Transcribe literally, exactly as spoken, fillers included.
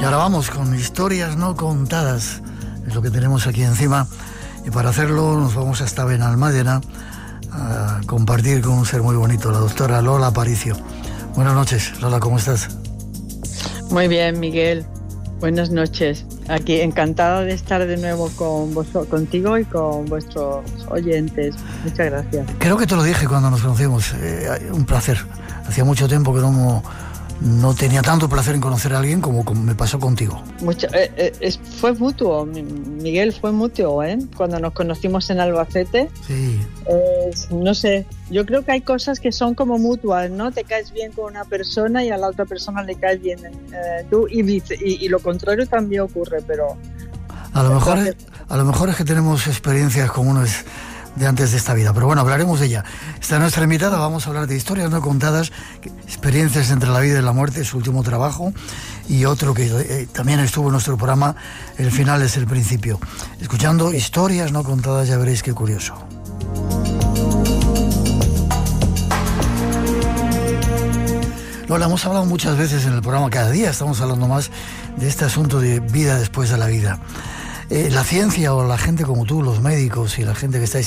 Y ahora vamos con historias no contadas, es lo que tenemos aquí encima, y para hacerlo nos vamos hasta Benalmádena a compartir con un ser muy bonito, la doctora Lola Aparicio. Buenas noches, Lola, ¿cómo estás? Muy bien, Miguel. Buenas noches. Aquí encantada de estar de nuevo con vos, contigo y con vuestros oyentes. Muchas gracias. Creo que te lo dije cuando nos conocimos. Eh, un placer. Hacía mucho tiempo que no, no tenía tanto placer en conocer a alguien como, como me pasó contigo. Mucho, eh, eh, es, fue mutuo, Miguel, fue mutuo, ¿eh? Cuando nos conocimos en Albacete. Sí. Eh, no sé, yo creo que hay cosas que son como mutuas, ¿no? Te caes bien con una persona y a la otra persona le caes bien eh, tú y, vice, y, y lo contrario también ocurre, pero... A lo, mejor es, a lo mejor es que tenemos experiencias comunes de antes de esta vida, pero bueno, hablaremos de ella. Está nuestra invitada, vamos a hablar de historias no contadas, experiencias entre la vida y la muerte, su último trabajo, y otro que eh, también estuvo en nuestro programa, El final es el principio. Escuchando historias no contadas ya veréis qué curioso. Lola, hemos hablado muchas veces en el programa, cada día estamos hablando más de este asunto de vida después de la vida. Eh, la ciencia o la gente como tú, los médicos y la gente que estáis